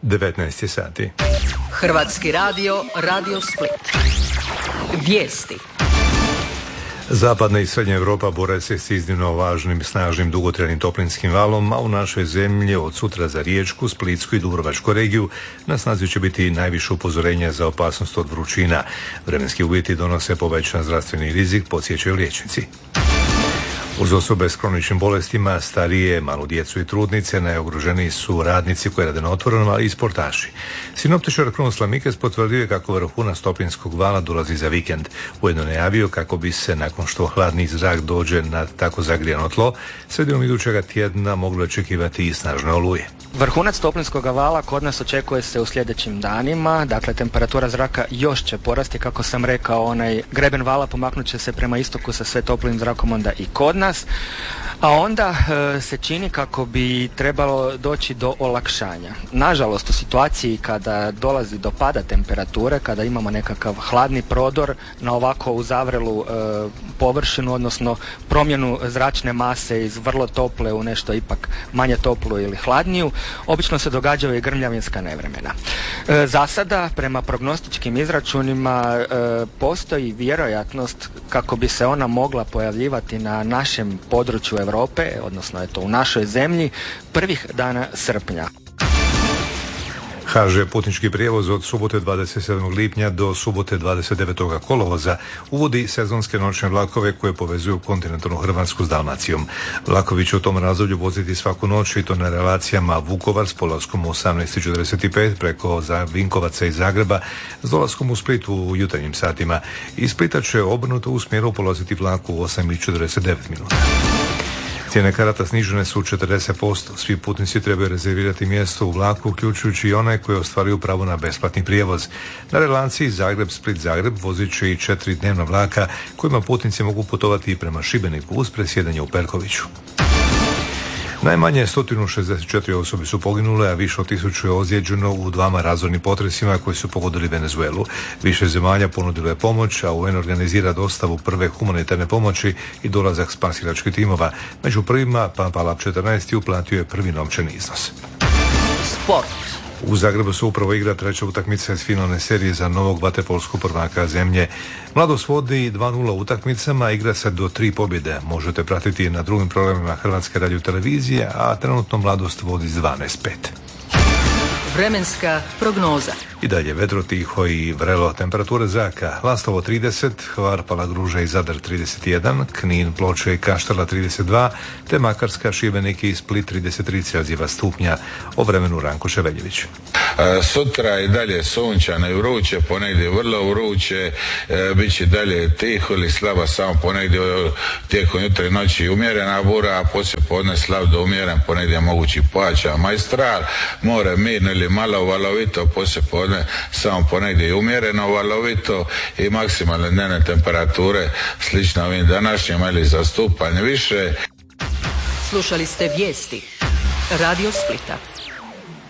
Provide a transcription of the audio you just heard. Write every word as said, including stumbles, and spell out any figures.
devetnaest je sati. Hrvatski radio, Radio Split. Vijesti. Zapadna i srednja Europa bore se s iznimno važnim, snažnim, dugotrajnim toplinskim valom, a u našoj zemlji od sutra za Riječku, Splitsku i Dubrovačku regiju na snazi će biti najviše upozorenja za opasnost od vrućina. Vremenski uvjeti donose povećan zdravstveni rizik, podsjećaju liječnici. Uz osobe s kroničnim bolestima, starije, malu djecu i trudnice, najugroženiji su radnici koji rade na otvorenom, ali i sportaši. Sinoptičar Krunoslav Mikes potvrdio je kako vrhunac toplinskog vala dolazi za vikend. Ujedno najavio kako bi se, nakon što hladni zrak dođe na tako zagrijano tlo, sredinom idućega tjedna moglo očekivati i snažne oluje. Vrhunac toplinskog vala kod nas očekuje se u sljedećim danima, dakle temperatura zraka još će porasti, kako sam rekao, onaj greben vala pomaknut će se prema istoku sa sve toplim zrakom onda i kod nas, a onda e, se čini kako bi trebalo doći do olakšanja. Nažalost, u situaciji kada dolazi do pada temperature, kada imamo nekakav hladni prodor na ovako uzavrelu e, površinu, odnosno promjenu zračne mase iz vrlo tople u nešto ipak manje toplu ili hladniju, obično se događaju i grmljavinska nevremena. E, za sada, prema prognostičkim izračunima, e, postoji vjerojatnost kako bi se ona mogla pojavljivati na našem području Europe, odnosno eto u našoj zemlji, prvih dana srpnja. ha že putnički prijevoz od subote dvadeset sedmog lipnja do subote dvadeset devetog kolovoza uvodi sezonske noćne vlakove koje povezuju kontinentalnu Hrvatsku s Dalmacijom. Vlakovi će u tom razdoblju voziti svaku noć i to na relacijama Vukovar s polaskom u osamnaest četrdeset pet preko Vinkovaca i Zagreba s dolaskom u Split u jutarnjim satima. Iz Splita će obrnuto u smjeru polaziti vlak u osam četrdeset devet minuta. Cijene karata snižene su četrdeset posto. Svi putnici trebaju rezervirati mjesto u vlaku, uključujući i one koji ostvaruju pravo na besplatni prijevoz. Na relaciji Zagreb-Split-Zagreb vozit će i četiri dnevna vlaka kojima putnici mogu putovati i prema Šibeniku uz presjedanje u Perkoviću. Najmanje sto šezdeset četiri osobe su poginule, a više od tisuću je ozlijeđeno u dvama razornim potresima koji su pogodili Venezuelu. Više zemalja ponudilo je pomoć, a U N organizira dostavu prve humanitarne pomoći i dolazak spasilačkih timova. Među prvima Papa Lab četrnaest uplatio je prvi novčani iznos. Sport. U Zagrebu se upravo igra treća utakmica iz finalne serije za novog vaterpolskog prvaka zemlje. Mladost vodi dva nula utakmicama, igra se do tri pobjede. Možete pratiti na drugim programima Hrvatske radiotelevizije, a trenutno Mladost vodi s dvanaest pet. Vremenska prognoza. I dalje vedro, tiho i vrelo. Temperatura zraka: Lastovo trideset, Hvar, Palagruža i Zadar trideset jedan, Knin, Ploče i Kaštela trideset dva, te Makarska, Šibenik i Split trideset tri Celzijeva stupnja. O vremenu Ranko Ševeljević. E, sutra i dalje sunčano i vruće, ponegdje vrlo vruće, e, bit će dalje tiho ili slaba, samo ponegdje tijekom jutra i noći umjerena bura, a poslije podne slab do umjeren, ponegdje mogući pojačan majstral, more mirno ili malo valovito, poslije podne samo ponegdje i umjereno valovito i maksimalne dnevne temperature slično ovim današnjim ili za stupanj više. Slušali ste vijesti Radio Splita.